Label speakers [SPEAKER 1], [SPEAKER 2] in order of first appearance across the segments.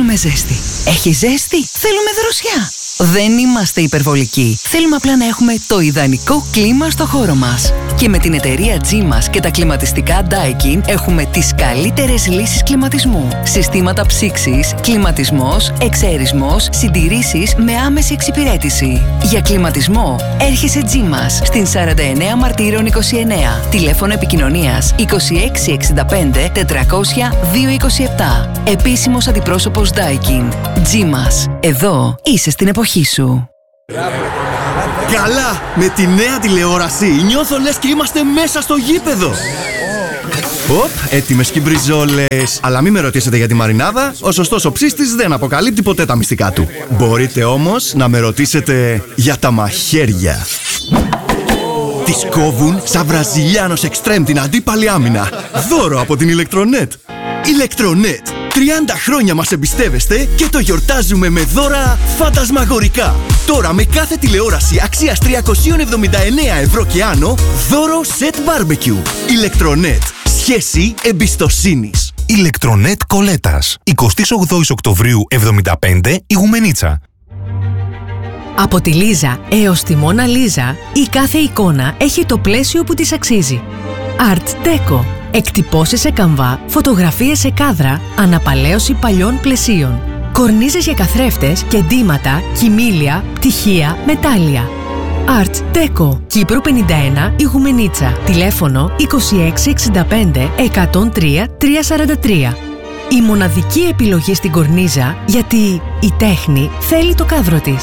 [SPEAKER 1] Θέλουμε ζέστη. Έχει ζέστη? Θέλουμε δροσιά. Δεν είμαστε υπερβολικοί. Θέλουμε απλά να έχουμε το ιδανικό κλίμα στο χώρο μας. Και με την εταιρεία G-MAS και τα κλιματιστικά Daikin έχουμε τις καλύτερες λύσεις κλιματισμού. Συστήματα ψήξης, κλιματισμός, εξαερισμός, συντηρήσεις με άμεση εξυπηρέτηση. Για κλιματισμό έρχεσαι G-MAS στην 49 Μαρτύρων 29. Τηλέφωνο επικοινωνίας 2665 400 227. Επίσημος αντιπρόσωπος Daikin. G-MAS. Εδώ είσαι στην εποχή σου.
[SPEAKER 2] Καλά! Με τη νέα τηλεόραση νιώθω λες και είμαστε μέσα στο γήπεδο. Οπ, έτοιμες και μπριζόλες. Αλλά μην με ρωτήσετε για τη μαρινάδα. Ο σωστός ο ψήστης δεν αποκαλύπτει ποτέ τα μυστικά του. Μπορείτε όμως να με ρωτήσετε για τα μαχαίρια. Τις κόβουν σαν Βραζιλιάνος εξτρέμ την αντίπαλη άμυνα. Δώρο από την Ηλεκτρονέτ. Ηλεκτρονέτ. 30 χρόνια μας εμπιστεύεστε και το γιορτάζουμε με δώρα φαντασμαγορικά. Τώρα με κάθε τηλεόραση αξίας 379 ευρώ και άνω, δώρο σετ μπάρμπεκιου. Ηλεκτρονέτ. Σχέση εμπιστοσύνης.
[SPEAKER 3] Ηλεκτρονέτ Κολέτας. 28 Οκτωβρίου 75, Ιγουμενίτσα.
[SPEAKER 4] Από τη Λίζα έως τη Μόνα Λίζα, η κάθε εικόνα έχει το πλαίσιο που της αξίζει. Art Deco. Εκτυπώσεις σε καμβά, φωτογραφίες σε κάδρα, αναπαλαίωση παλιών πλαισίων. Κορνίζες για καθρέφτες και ντύματα, κοιμήλια, πτυχία, μετάλλια. Art Deco. Κύπρο 51, Ιγουμενίτσα. Τηλέφωνο 2665 103 343. Η μοναδική επιλογή στην κορνίζα, γιατί η τέχνη θέλει το κάδρο της.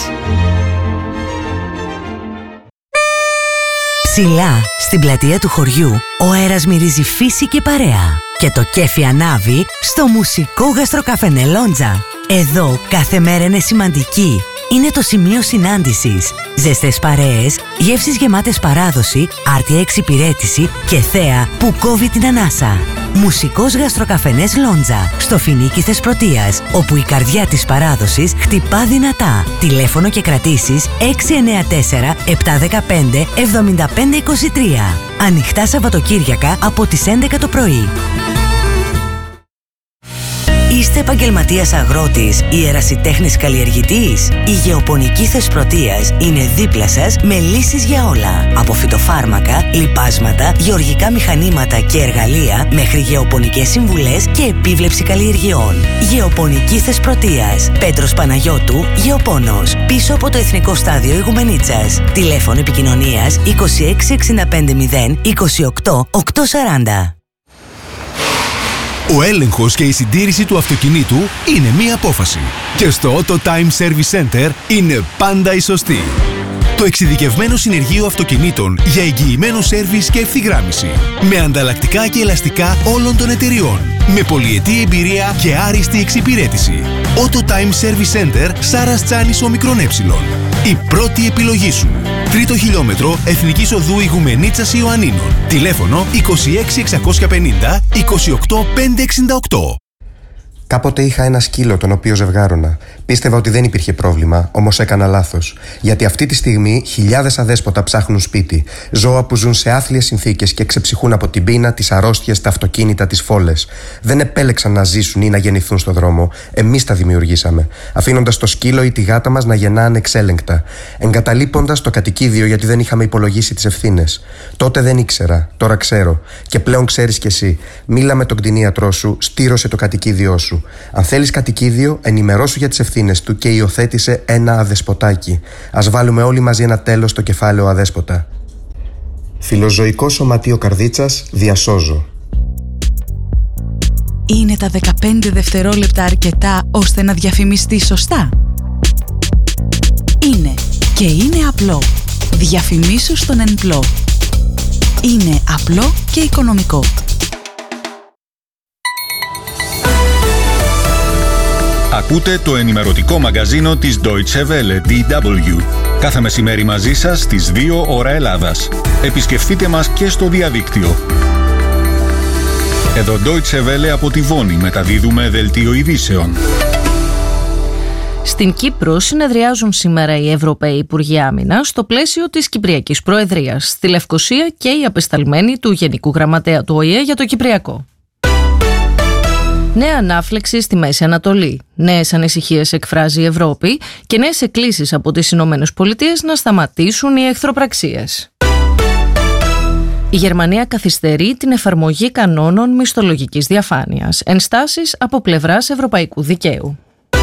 [SPEAKER 5] Ψηλά, στην πλατεία του χωριού, ο αέρας μυρίζει φύση και παρέα. Και το κέφι ανάβει στο μουσικό γαστροκαφενέ Λόντζα. Εδώ κάθε μέρα είναι σημαντική. Είναι το σημείο συνάντησης. Ζεστές παρέες, γεύσεις γεμάτες παράδοση, άρτια εξυπηρέτηση και θέα που κόβει την ανάσα. Μουσικός γαστροκαφενές Λόντζα, στο Φινίκι Θεσπρωτείας, όπου η καρδιά της παράδοσης χτυπά δυνατά. Τηλέφωνο και κρατήσεις 694 715 7523. Ανοιχτά Σαββατοκύριακα από τις 11 το πρωί. Είστε επαγγελματίας αγρότης ή ερασιτέχνης καλλιεργητής? Η Γεωπονική Θεσπρωτείας είναι δίπλα σας με λύσεις για όλα. Από φυτοφάρμακα, λιπάσματα, γεωργικά μηχανήματα και εργαλεία μέχρι γεωπονικές συμβουλές και επίβλεψη καλλιεργειών. Γεωπονική Θεσπρωτείας. Πέτρος Παναγιώτου, Γεωπόνος. Πίσω από το Εθνικό Στάδιο Ιγουμενίτσας. Τηλέφωνο επικοινωνίας 26650 28 840.
[SPEAKER 3] Ο έλεγχος και η συντήρηση του αυτοκινήτου είναι μία απόφαση. Και στο Auto Time Service Center είναι πάντα η σωστή. Το εξειδικευμένο συνεργείο αυτοκινήτων για εγγυημένο σέρβις και ευθυγράμμιση. Με ανταλλακτικά και ελαστικά όλων των εταιριών. Με πολυετή εμπειρία και άριστη εξυπηρέτηση. Auto Time Service Center, Σάρας Τσάνης Ομικρόν Έψιλον. Η πρώτη επιλογή σου. 3ο χιλιόμετρο Εθνικής Οδού Ιγουμενίτσας Ιωαννίνων. Τηλέφωνο 26650 28568.
[SPEAKER 6] Κάποτε είχα ένα σκύλο τον οποίο ζευγάρωνα. Πίστευα ότι δεν υπήρχε πρόβλημα, όμως έκανα λάθος. Γιατί αυτή τη στιγμή χιλιάδες αδέσποτα ψάχνουν σπίτι. Ζώα που ζουν σε άθλιες συνθήκες και ξεψυχούν από την πείνα, τις αρρώστιες, τα αυτοκίνητα, τις φόλες. Δεν επέλεξαν να ζήσουν ή να γεννηθούν στο δρόμο. Εμείς τα δημιουργήσαμε. Αφήνοντας το σκύλο ή τη γάτα μας να γεννά ανεξέλεγκτα. Εγκαταλείποντας το κατοικίδιο γιατί δεν είχαμε υπολογίσει τις ευθύνες. Τότε δεν ήξερα, τώρα ξέρω. Και πλέον ξέρεις κι εσύ. Μίλα με τον κτηνίατρό σου, στήρωσε το κατοικίδιό σου. Αν θέλεις κατοικίδιο, ενημερώσου για τις ευθύνες του και υιοθέτησε ένα αδεσποτάκι. Ας βάλουμε όλοι μαζί ένα τέλος στο κεφάλαιο αδέσποτα. Φιλοζωικό Σωματείο Καρδίτσας, διασώζω.
[SPEAKER 7] Είναι τα 15 δευτερόλεπτα αρκετά ώστε να διαφημιστεί σωστά? Είναι και είναι απλό. Διαφημίσου στον ΕΝΠΛΟ. Είναι απλό και οικονομικό.
[SPEAKER 8] Ακούτε το ενημερωτικό μαγκαζίνο της Deutsche Welle, DW. Κάθε μεσημέρι μαζί σας στις 2 ώρα Ελλάδας. Επισκεφτείτε μας και στο διαδίκτυο. Εδώ Deutsche Welle από τη Βόνη μεταδίδουμε δελτίο ειδήσεων.
[SPEAKER 9] Στην Κύπρο συνεδριάζουν σήμερα οι Ευρωπαίοι Υπουργοί Άμυνας στο πλαίσιο της Κυπριακής Προεδρίας. Στη Λευκοσία και οι απεσταλμένοι του Γενικού Γραμματέα του ΟΗΕ για το Κυπριακό. Νέα ανάφλεξη στη Μέση Ανατολή. Νέες ανησυχίες εκφράζει η Ευρώπη και νέες εκκλήσεις από τις Ηνωμένες Πολιτείες να σταματήσουν οι εχθροπραξίες. Η Γερμανία καθυστερεί την εφαρμογή κανόνων μισθολογικής διαφάνειας. Ενστάσεις από πλευράς ευρωπαϊκού δικαίου.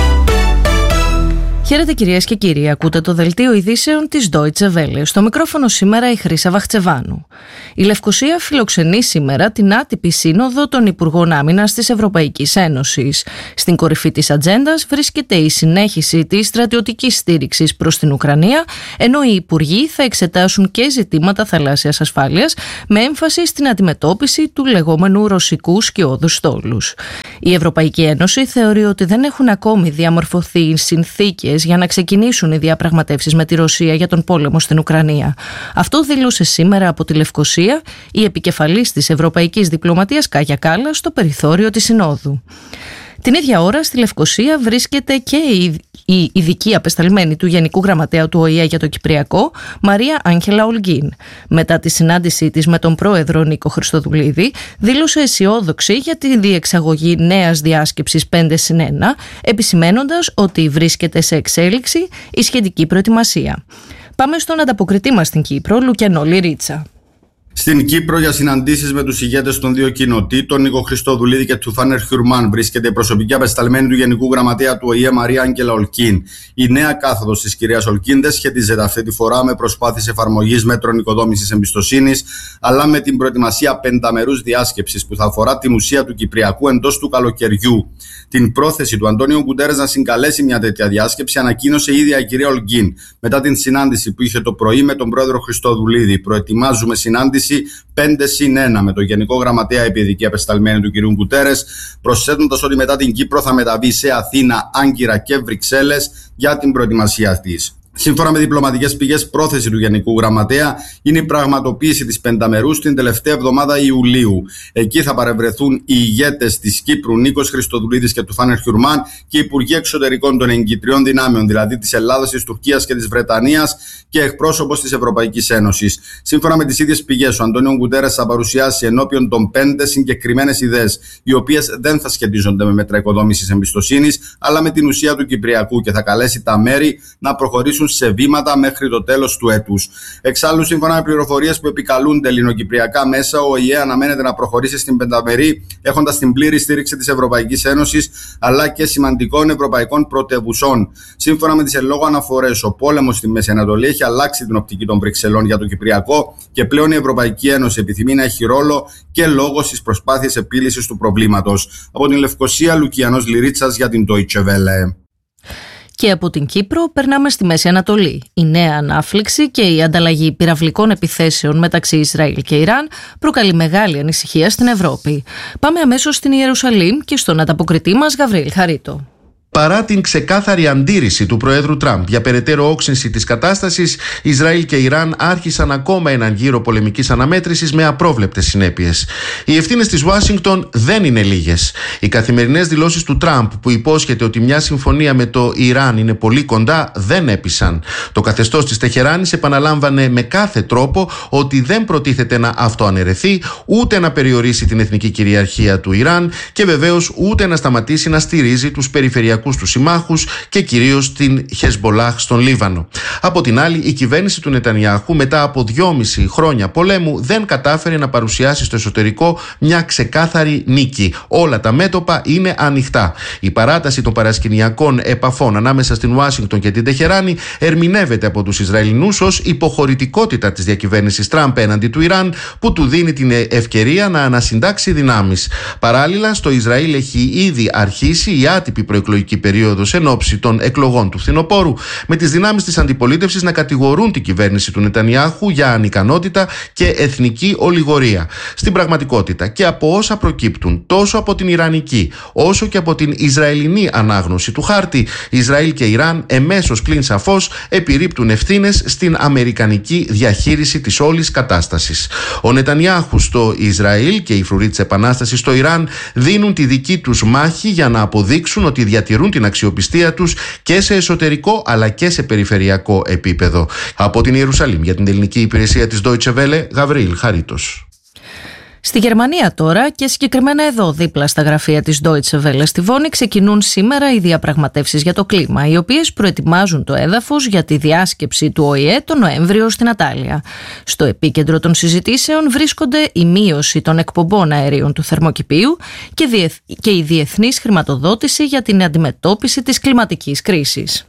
[SPEAKER 9] Χαίρετε κυρίες και κύριοι, ακούτε το δελτίο ειδήσεων της Deutsche Welle. Στο μικρόφωνο σήμερα η Χρύσα Βαχτσεβάνου. Η Λευκοσία φιλοξενεί σήμερα την άτυπη σύνοδο των Υπουργών Άμυνας της Ευρωπαϊκής Ένωσης. Στην κορυφή της ατζέντας βρίσκεται η συνέχιση της στρατιωτικής στήριξης προς την Ουκρανία, ενώ οι Υπουργοί θα εξετάσουν και ζητήματα θαλάσσιας ασφάλειας, με έμφαση στην αντιμετώπιση του λεγόμενου ρωσικού σκιώδους στόλους. Η Ευρωπαϊκή Ένωση θεωρεί ότι δεν έχουν ακόμη διαμορφωθεί συνθήκες για να ξεκινήσουν οι διαπραγματεύσεις με τη Ρωσία για τον πόλεμο στην Ουκρανία. Αυτό δήλωσε σήμερα από τη Λευκοσία η επικεφαλής της Ευρωπαϊκής Διπλωματίας Κάγια Κάλλας στο περιθώριο της Συνόδου. Την ίδια ώρα στη Λευκοσία βρίσκεται και η ειδική απεσταλμένη του Γενικού Γραμματέα του ΟΗΕ για το Κυπριακό, Μαρία Άγγελα Ολγκίν. Μετά τη συνάντησή της με τον πρόεδρο Νίκο Χριστοδουλίδη, δήλωσε αισιόδοξη για τη διεξαγωγή νέας διάσκεψης 5+1, επισημένοντας ότι βρίσκεται σε εξέλιξη η σχετική προετοιμασία. Πάμε στον ανταποκριτή μας στην Κύπρο, Λουκιανό Λιρίτσα.
[SPEAKER 10] Στην Κύπρο για συναντήσεις με τους ηγέτες των δύο κοινοτήτων, Νίκο Χριστοδουλίδη και Τουφάνερ Χιουρμάν, βρίσκεται η προσωπική απεσταλμένη του Γενικού Γραμματέα του ΟΗΕ Μαρία Άγγελα Ολγκίν. Η νέα κάθοδος της κυρίας Ολγκίν δεν σχετίζεται αυτή τη φορά με προσπάθειες εφαρμογής μέτρων οικοδόμησης εμπιστοσύνης, αλλά με την προετοιμασία πενταμερούς διάσκεψης που θα αφορά την ουσία του Κυπριακού εντός του καλοκαιριού. Την πρόθεση του Αντώνιο Γκουντέρες να συγκαλέσει μια τέτοια διάσκεψη ανακοίνωσε η ίδια η κυρία Ολγκίν μετά την συνάντηση που είχε το πρωί με τον πρόεδρο Χριστοδουλίδη. Προετοιμάζουμε συνάντηση 5+1 με τον Γενικό Γραμματέα επί ειδική απεσταλμένη του κ. Γκουτέρες, προσθέτοντας ότι μετά την Κύπρο θα μεταβεί σε Αθήνα, Άγκυρα και Βρυξέλλες για την προετοιμασία της. Σύμφωνα με διπλωματικές πηγές, πρόθεση του Γενικού Γραμματέα είναι η πραγματοποίηση της πενταμερούς την τελευταία εβδομάδα Ιουλίου. Εκεί θα παρευρεθούν οι ηγέτες της Κύπρου, Νίκος Χριστοδουλίδης και Τουφάνερ Χιουρμάν, και οι υπουργοί εξωτερικών των εγκυτριών δυνάμεων, δηλαδή της Ελλάδας, της Τουρκίας και της Βρετανίας, και εκπρόσωπος της Ευρωπαϊκής Ένωσης. Σύμφωνα με τις ίδιες πηγές, ο Αντώνιο Γκουντέρες θα παρουσιάσει ενώπιον των 5 συγκεκριμένες ιδέες, οι οποίες δεν θα σχετίζονται με μέτρα οικοδόμησης εμπιστοσύνης, αλλά με την ουσία του Κυπριακού, και θα καλέσει τα μέρη να προχωρήσουν σε βήματα μέχρι το τέλος του έτους. Εξάλλου, σύμφωνα με πληροφορίες που επικαλούνται ελληνοκυπριακά μέσα, ο ΟΗΕ αναμένεται να προχωρήσει στην πενταμερή, έχοντας την πλήρη στήριξη της Ευρωπαϊκής Ένωσης αλλά και σημαντικών ευρωπαϊκών πρωτευουσών. Σύμφωνα με τις εν λόγω αναφορές, ο πόλεμος στη Μέση Ανατολή έχει αλλάξει την οπτική των Βρυξελών για το Κυπριακό και πλέον η Ευρωπαϊκή Ένωση επιθυμεί να έχει ρόλο και λόγο στις προσπάθειες επίλυσης του προβλήματος. Από την Λευκοσία, Λουκιανός Λιρίτσας για την Deutsche Welle.
[SPEAKER 9] Και από την Κύπρο περνάμε στη Μέση Ανατολή. Η νέα ανάφλεξη και η ανταλλαγή πυραυλικών επιθέσεων μεταξύ Ισραήλ και Ιράν προκαλεί μεγάλη ανησυχία στην Ευρώπη. Πάμε αμέσως στην Ιερουσαλήμ και στον ανταποκριτή μας Γαβρίλ Χαρίτο.
[SPEAKER 11] Παρά την ξεκάθαρη αντίρρηση του Προέδρου Τραμπ για περαιτέρω όξυνση της κατάστασης, Ισραήλ και Ιράν άρχισαν ακόμα έναν γύρο πολεμικής αναμέτρησης με απρόβλεπτες συνέπειες. Οι ευθύνες της Ουάσιγκτον δεν είναι λίγες. Οι καθημερινές δηλώσεις του Τραμπ, που υπόσχεται ότι μια συμφωνία με το Ιράν είναι πολύ κοντά, δεν έπεισαν. Το καθεστώς της Τεχεράνης επαναλάμβανε με κάθε τρόπο ότι δεν προτίθεται να αυτοαναιρεθεί, ούτε να περιορίσει την εθνική κυριαρχία του Ιράν και βεβαίως ούτε να σταματήσει να στηρίζει τους περιφερειακούς τους συμμάχους και κυρίως την Χεσμπολάχ στον Λίβανο. Από την άλλη, η κυβέρνηση του Νετανιάχου μετά από 2,5 χρόνια πολέμου δεν κατάφερε να παρουσιάσει στο εσωτερικό μια ξεκάθαρη νίκη. Όλα τα μέτωπα είναι ανοιχτά. Η παράταση των παρασκηνιακών επαφών ανάμεσα στην Ουάσιγκτον και την Τεχεράνη ερμηνεύεται από τους Ισραηλινούς ως υποχωρητικότητα της διακυβέρνησης Τραμπ έναντι του Ιράν, που του δίνει την ευκαιρία να ανασυντάξει δυνάμεις. Παράλληλα, στο Ισραήλ έχει ήδη αρχίσει η άτυπη προεκλογική περίοδος εν ώψη των εκλογών του φθινοπόρου, με τις δυνάμεις της αντιπολίτευσης να κατηγορούν την κυβέρνηση του Νετανιάχου για ανικανότητα και εθνική ολιγορία. Στην πραγματικότητα, και από όσα προκύπτουν τόσο από την Ιρανική όσο και από την Ισραηλινή ανάγνωση του χάρτη, Ισραήλ και Ιράν εμέσως πλην σαφώς επιρρύπτουν ευθύνες στην αμερικανική διαχείριση της όλης κατάστασης. Ο Νετανιάχου στο Ισραήλ και οι φρουροί της Επανάστασης στο Ιράν δίνουν τη δική τους μάχη για να αποδείξουν ότι διατηρούν την αξιοπιστία τους και σε εσωτερικό αλλά και σε περιφερειακό επίπεδο. Από την Ιερουσαλήμ για την ελληνική υπηρεσία της Deutsche Welle, Γαβρίλ Χαρίτος.
[SPEAKER 9] Στη Γερμανία τώρα και συγκεκριμένα εδώ δίπλα στα γραφεία της Deutsche Welle στη Βόνη ξεκινούν σήμερα οι διαπραγματεύσεις για το κλίμα, οι οποίες προετοιμάζουν το έδαφος για τη διάσκεψη του ΟΗΕ τον Νοέμβριο στην Ατάλια. Στο επίκεντρο των συζητήσεων βρίσκονται η μείωση των εκπομπών αερίων του θερμοκηπίου και η διεθνής χρηματοδότηση για την αντιμετώπιση της κλιματικής κρίσης.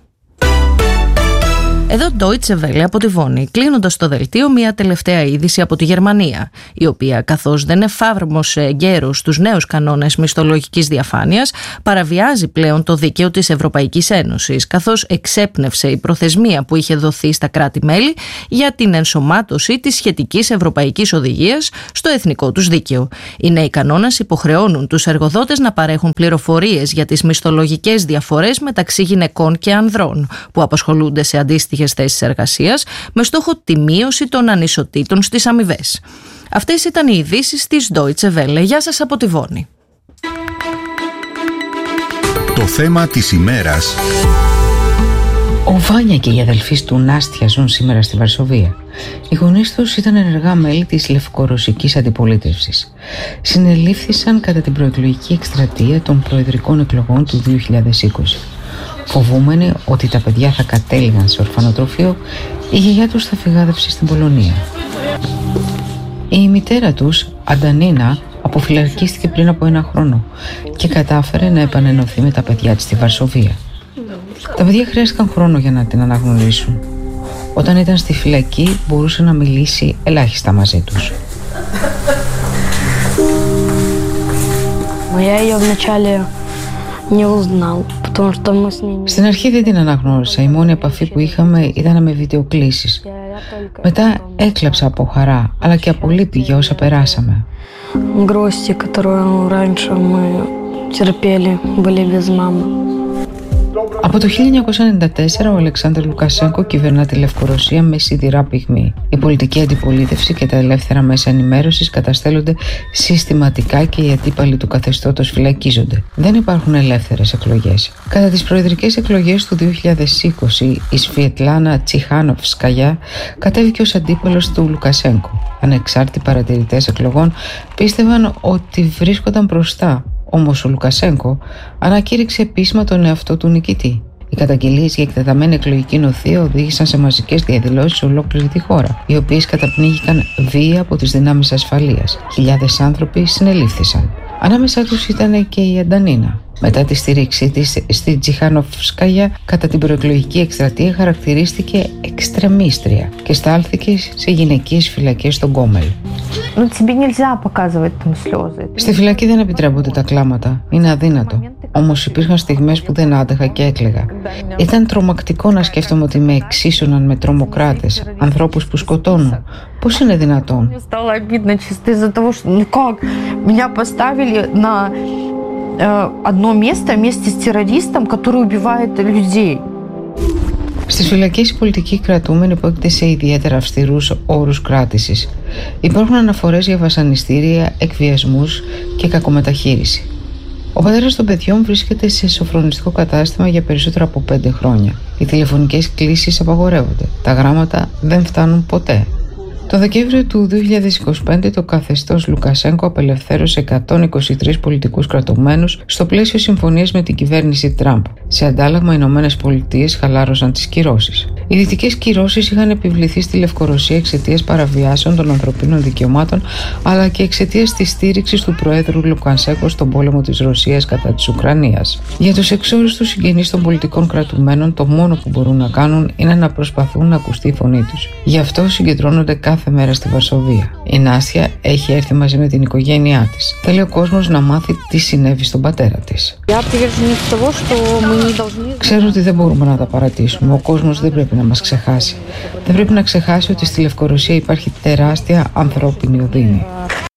[SPEAKER 9] Εδώ Deutsche Welle από τη Βόνη, κλείνοντας το δελτίο μια τελευταία είδηση από τη Γερμανία, η οποία καθώς δεν εφάρμοσε εγκαίρως τους νέους κανόνες μισθολογικής διαφάνειας, παραβιάζει πλέον το δίκαιο της Ευρωπαϊκής Ένωσης, καθώς εξέπνευσε η προθεσμία που είχε δοθεί στα κράτη-μέλη για την ενσωμάτωση της σχετικής ευρωπαϊκής οδηγίας στο εθνικό τους δίκαιο. Οι νέοι κανόνες υποχρεώνουν τους εργοδότες να παρέχουν πληροφορίες για τις μισθολογικές διαφορές μεταξύ γυναικών και ανδρών που απασχολούνται σε αντίστοιχες θέσεις εργασίας, με στόχο τη μείωση των ανισοτήτων στις αμοιβές. Αυτές ήταν οι ειδήσεις της Deutsche Welle. Γεια σας από τη Βόνη.
[SPEAKER 8] Το θέμα της ημέρας.
[SPEAKER 12] Ο Βάνια και οι αδελφοί του Νάστια ζουν σήμερα στη Βαρσοβία. Οι γονείς τους ήταν ενεργά μέλη της λευκορωσικής αντιπολίτευσης. Συνελήφθησαν κατά την προεκλογική εκστρατεία των προεδρικών εκλογών του 2020. Φοβούμενοι ότι τα παιδιά θα κατέληγαν σε ορφανοτροφείο, η γιαγιά τους θα φυγάδευσε στην Πολωνία. Η μητέρα τους, Αντανίνα, αποφυλακίστηκε πριν από 1 χρόνο και κατάφερε να επανενωθεί με τα παιδιά της στη Βαρσοβία. Τα παιδιά χρειάστηκαν χρόνο για να την αναγνωρίσουν. Όταν ήταν στη φυλακή μπορούσε να μιλήσει ελάχιστα μαζί τους. Στην αρχή δεν την αναγνώρισα. Η μόνη επαφή που είχαμε ήταν με βιντεοκλήσεις. Μετά έκλαψα από χαρά, αλλά και από λύπη για όσα περάσαμε. Από το 1994 ο Αλεξάνδρ Λουκασένκο κυβερνά τη Λευκορωσία με σιδηρά πυγμή. Η πολιτική αντιπολίτευση και τα ελεύθερα μέσα ενημέρωσης καταστέλλονται συστηματικά και οι αντίπαλοι του καθεστώτος φυλακίζονται. Δεν υπάρχουν ελεύθερες εκλογές. Κατά τις προεδρικές εκλογές του 2020, η Σβιετλάνα Τσιχάνοφσκαγιά κατέβηκε ως αντίπαλος του Λουκασένκο. Ανεξάρτητοι παρατηρητές εκλογών πίστευαν ότι βρίσκονταν μπροστά. Όμως ο Λουκασένκο ανακήρυξε επίσημα τον εαυτό του νικητή. Οι καταγγελίες για εκτεταμένη εκλογική νοθεία οδήγησαν σε μαζικές διαδηλώσεις σε ολόκληρη τη χώρα, οι οποίες καταπνίγηκαν βία από τις δυνάμεις ασφαλείας. Χιλιάδες άνθρωποι συνελήφθησαν. Ανάμεσά τους ήταν και η Αντανίνα. Μετά τη στήριξή της στη Τσιχάνοφσκαγιά κατά την προεκλογική εκστρατεία χαρακτηρίστηκε εξτρεμίστρια και στάλθηκε σε γυναικείες φυλακές στον Γκόμελ. Στη φυλακή δεν επιτρέπονται τα κλάματα. Είναι αδύνατο. Όμως υπήρχαν στιγμές που δεν άντεχα και έκλαιγα. Ήταν τρομακτικό να σκέφτομαι ότι με εξίσωναν με τρομοκράτες, ανθρώπους που σκοτώνουν. Πώς είναι δυνατόν?
[SPEAKER 13] Одно место вместе с террористом, который убивает людей.
[SPEAKER 12] Στις φυλακές οι πολιτικοί κρατούμενοι υπόκειται σε ιδιαίτερα αυστηρούς όρους κράτησης. Υπάρχουν αναφορές για βασανιστήρια, εκβιασμούς και κακομεταχείριση. Ο πατέρας των παιδιών βρίσκεται σε σοφρονιστικό κατάστημα για περισσότερα από 5 χρόνια. Οι τηλεφωνικές κλήσεις απαγορεύονται. Τα γράμματα δεν φτάνουν ποτέ. Το Δεκέμβριο του 2025 το καθεστώς Λουκασένκο απελευθέρωσε 123 πολιτικούς κρατουμένους στο πλαίσιο συμφωνίας με την κυβέρνηση Τραμπ. Σε αντάλλαγμα, οι Ηνωμένες Πολιτείες χαλάρωσαν τις κυρώσεις. Οι δυτικές κυρώσεις είχαν επιβληθεί στη Λευκορωσία εξαιτίας παραβιάσεων των ανθρωπίνων δικαιωμάτων, αλλά και εξαιτίας της στήριξης του Προέδρου Λουκασένκο στον πόλεμο της Ρωσίας κατά της Ουκρανίας. Για τους εξόριστους συγγενείς των πολιτικών κρατουμένων, το μόνο που μπορούν να κάνουν είναι να προσπαθούν να ακουστεί η φωνή τους. Γι' αυτό συγκεντρώνονται κάθε μέρα στη Βαρσοβία. Η Νάστια έχει έρθει μαζί με την οικογένειά της. Θέλει ο κόσμος να μάθει τι συνέβη στον πατέρα της. Ξέρω ότι δεν μπορούμε να τα παρατήσουμε. Ο κόσμος δεν πρέπει να μας ξεχάσει. Δεν πρέπει να ξεχάσει ότι στη Λευκορωσία υπάρχει τεράστια ανθρώπινη οδύνη.